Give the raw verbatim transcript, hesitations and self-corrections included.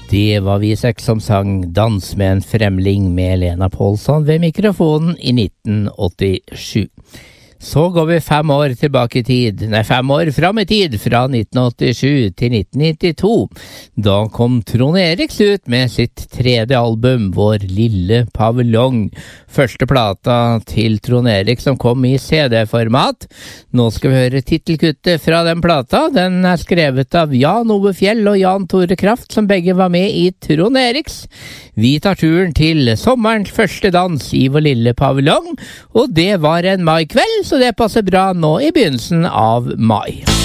Det var vi seks som sang Dans med en fremling med Lena Paulsson ved mikrofonen i nitten åttisju. Så går vi fem år tilbake i tid, nei fem år fram i tid, fra nitten åttisju til nitten nittito. Da kom Trond Eriks ut med sitt tredje album, Vår lille paviljong. Første plata til Trond Erik som kom i C D-format. Nå skal vi høre titelkuttet fra den plata. Den er skrevet av Jan Ove Fjell og Jan Tore Kraft, som begge var med i Trond Eriks. Vi tar turen til sommerens første dans i Vår lille paviljong, og det var en maikveld, så det passer bra nå i begynnelsen av mai.